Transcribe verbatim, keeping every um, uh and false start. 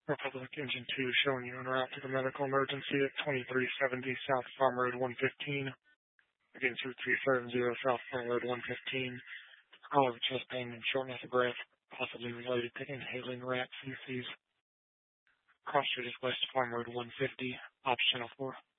Republic Engine two showing you en route to the medical emergency at twenty-three seventy South Farm Road one fifteen. Again, two three seven zero South Farm Road one fifteen. Call of chest pain and shortness of breath, possibly related to inhaling rat feces. Cross Street is West Farm Road one fifty, option channel four.